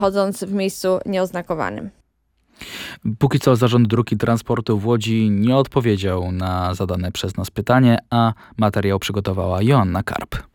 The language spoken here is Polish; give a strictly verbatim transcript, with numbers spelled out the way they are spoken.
chodząc w miejscu nieoznakowanym. Póki co Zarząd Dróg i Transportu w Łodzi nie odpowiedział na zadane przez nas pytanie, a materiał przygotowała Joanna Karp.